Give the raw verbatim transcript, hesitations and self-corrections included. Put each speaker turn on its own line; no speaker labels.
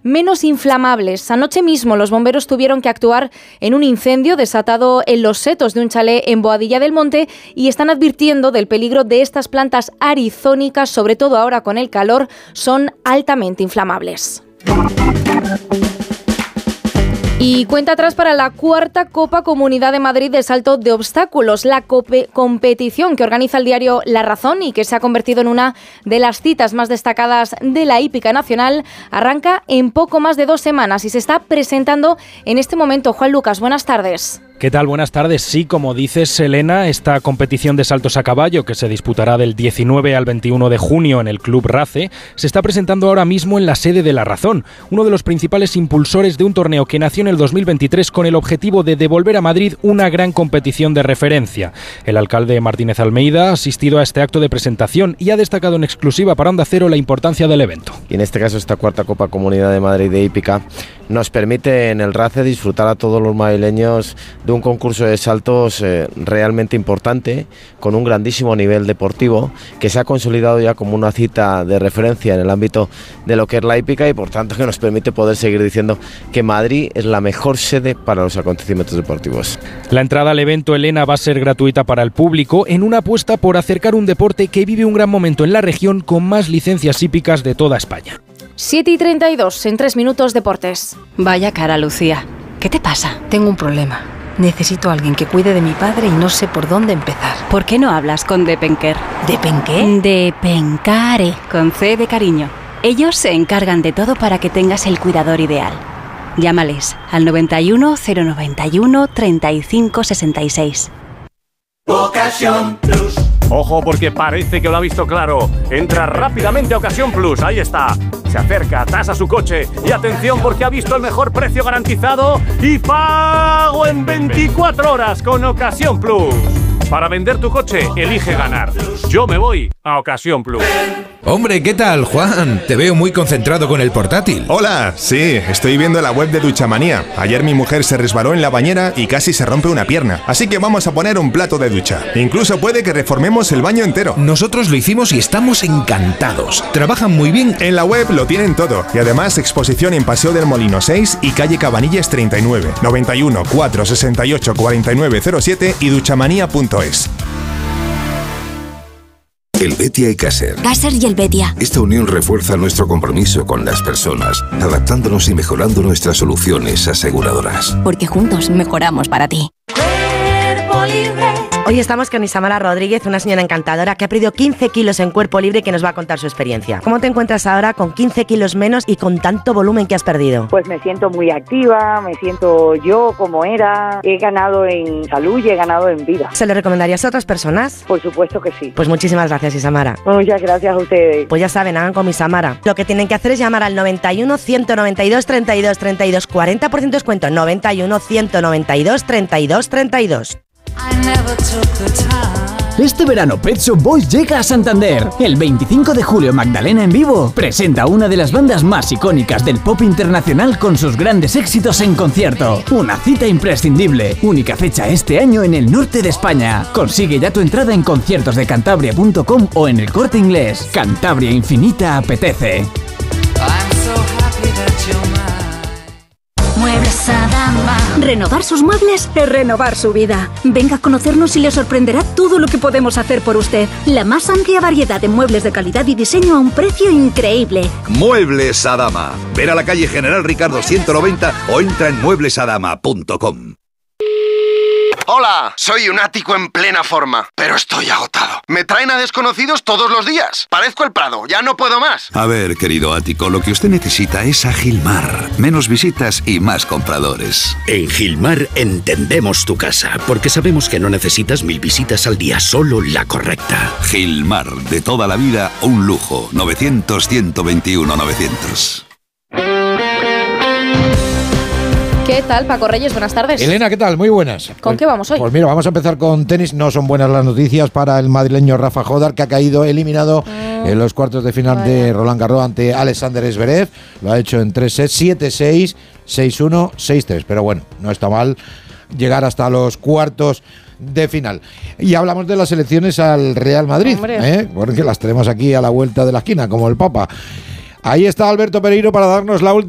menos inflamables. Anoche mismo los bomberos tuvieron que actuar en un incendio desatado en los setos de un chalet en Boadilla del Monte y están advirtiendo del peligro de estas plantas arizónicas, sobre todo ahora con el calor, son altamente inflamables. Y cuenta atrás para la cuarta Copa Comunidad de Madrid de salto de obstáculos, la cope- competición que organiza el diario La Razón y que se ha convertido en una de las citas más destacadas de la hípica nacional, arranca en poco más de dos semanas y se está presentando en este momento. Juan Lucas, buenas tardes.
¿Qué tal? Buenas tardes. Sí, como dices, Elena, esta competición de saltos a caballo, que se disputará del diecinueve al veintiuno de junio en el Club Race, se está presentando ahora mismo en la sede de La Razón, uno de los principales impulsores de un torneo que nació en el dos mil veintitrés con el objetivo de devolver a Madrid una gran competición de referencia. El alcalde Martínez Almeida ha asistido a este acto de presentación y ha destacado en exclusiva para Onda Cero la importancia del evento.
Y en este caso, esta cuarta Copa Comunidad de Madrid de hípica nos permite en el Race disfrutar a todos los madrileños de un concurso de saltos eh, realmente importante, con un grandísimo nivel deportivo, que se ha consolidado ya como una cita de referencia en el ámbito de lo que es la hípica y por tanto que nos permite poder seguir diciendo que Madrid es la mejor sede para los acontecimientos deportivos.
La entrada al evento, Elena, va a ser gratuita para el público en una apuesta por acercar un deporte que vive un gran momento en la región con más licencias hípicas de toda España.
siete y treinta y dos, en tres minutos, deportes.
Vaya cara, Lucía. ¿Qué te pasa? Tengo un problema. Necesito a alguien que cuide de mi padre y no sé por dónde empezar.
¿Por qué no hablas con Depenker?
¿Depenqué?
Depencare, con C de cariño. Ellos se encargan de todo para que tengas el cuidador ideal. Llámales al noventa y uno, cero noventa y uno, treinta y cinco sesenta y seis.
Ocasión Plus. Ojo, porque parece que lo ha visto claro. Entra rápidamente a Ocasión Plus, ahí está. Se acerca, tasa su coche y atención porque ha visto el mejor precio garantizado y pago en veinticuatro horas con Ocasión Plus. Para vender tu coche, elige ganar. Yo me voy a Ocasión Plus.
Hombre, ¿qué tal, Juan? Te veo muy concentrado con el portátil.
Hola, sí, estoy viendo la web de Duchamanía. Ayer mi mujer se resbaló en la bañera y casi se rompe una pierna. Así que vamos a poner un plato de ducha. Incluso puede que reformemos el baño entero.
Nosotros lo hicimos y estamos encantados. Trabajan muy bien.
En la web lo tienen todo. Y además exposición en Paseo del Molino seis y calle Cabanillas treinta y nueve. noventa y uno, cuatrocientos sesenta y ocho, cuarenta y nueve cero siete y duchamanía punto es.
Helvetia y Caser.
Caser y Helvetia.
Esta unión refuerza nuestro compromiso con las personas, adaptándonos y mejorando nuestras soluciones aseguradoras.
Porque juntos mejoramos para ti.
Cuerpo Libre. Hoy estamos con Isamara Rodríguez, una señora encantadora que ha perdido quince kilos en Cuerpo Libre y que nos va a contar su experiencia. ¿Cómo te encuentras ahora con quince kilos menos y con tanto volumen que has perdido?
Pues me siento muy activa, me siento yo como era, he ganado en salud y he ganado en vida.
¿Se lo recomendarías a otras personas?
Por supuesto que sí.
Pues muchísimas gracias, Isamara.
Muchas gracias a ustedes.
Pues ya saben, hagan como Isamara. Lo que tienen que hacer es llamar al noventa y uno, ciento noventa y dos, treinta y dos, treinta y dos, cuarenta por ciento descuento, noventa y uno, ciento noventa y dos, treinta y dos, treinta y dos.
Este verano Pet Shop Boys llega a Santander. El veinticinco de julio Magdalena en vivo presenta una de las bandas más icónicas del pop internacional con sus grandes éxitos en concierto. Una cita imprescindible. Única fecha este año en el norte de España. Consigue ya tu entrada en conciertos de cantabria punto com o en el Corte Inglés. Cantabria Infinita apetece.
Muebles Adama.
Renovar sus muebles es renovar su vida. Venga a conocernos y le sorprenderá todo lo que podemos hacer por usted. La más amplia variedad de muebles de calidad y diseño a un precio increíble.
Muebles Adama. Ven a la calle General Ricardo ciento noventa o entra en muebles adama punto com.
Hola, soy un ático en plena forma, pero estoy agotado. Me traen a desconocidos todos los días. Parezco el Prado, ya no puedo más.
A ver, querido ático, lo que usted necesita es a Gilmar. Menos visitas y más compradores.
En Gilmar entendemos tu casa, porque sabemos que no necesitas mil visitas al día, solo la correcta.
Gilmar, de toda la vida, un lujo. novecientos, ciento veintiuno, novecientos.
¿Qué tal, Paco Reyes? Buenas tardes.
Elena, ¿qué tal? Muy buenas.
¿Con
pues,
qué vamos hoy?
Pues mira, vamos a empezar con tenis. No son buenas las noticias para el madrileño Rafa Jodar, que ha caído eliminado mm. en los cuartos de final Vaya. de Roland Garros ante Alexander Zverev. Lo ha hecho en tres sets, siete seis, seis uno, seis tres. Pero bueno, no está mal llegar hasta los cuartos de final. Y hablamos de las elecciones al Real Madrid, ¿eh? Porque las tenemos aquí a la vuelta de la esquina, como el Papa. Ahí está Alberto Pereiro para darnos la última.